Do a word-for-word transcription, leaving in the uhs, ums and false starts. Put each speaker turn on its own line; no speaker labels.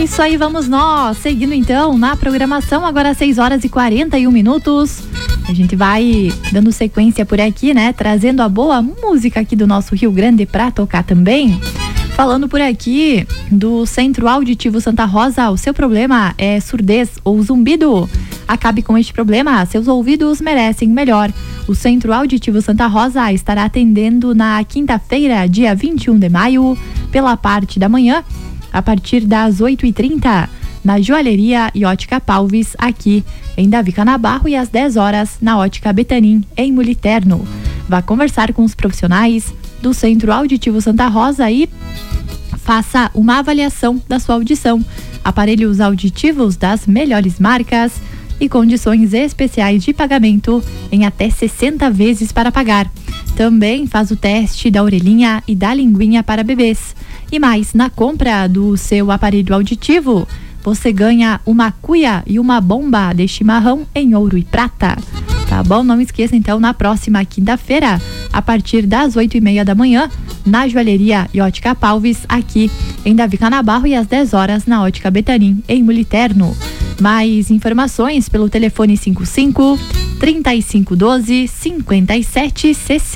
É isso aí, vamos nós. Seguindo então na programação, agora às seis horas e quarenta e um minutos. A gente vai dando sequência por aqui, né? Trazendo a boa música aqui do nosso Rio Grande pra tocar também. Falando por aqui do Centro Auditivo Santa Rosa, o seu problema é surdez ou zumbido? Acabe com este problema, seus ouvidos merecem melhor. O Centro Auditivo Santa Rosa estará atendendo na quinta-feira, dia vinte e um de maio, pela parte da manhã, a partir das oito e trinta, na Joalheria e Ótica Palvis, aqui em Davi Canabarro, e às dez horas na Ótica Betanin, em Muliterno. Vá conversar com os profissionais do Centro Auditivo Santa Rosa e faça uma avaliação da sua audição. Aparelhos auditivos das melhores marcas e condições especiais de pagamento em até sessenta vezes para pagar. Também faz o teste da orelhinha e da linguinha para bebês. E mais, na compra do seu aparelho auditivo, você ganha uma cuia e uma bomba de chimarrão em ouro e prata. Tá bom? Não esqueça então, na próxima quinta-feira, a partir das oito e meia da manhã, na Joalheria e Ótica Palvis, aqui em Davi Canabarro, e às dez horas na Ótica Betanin, em Muliterno. Mais informações pelo telefone cinquenta e cinco, trinta e cinco doze, cinquenta e sete sessenta.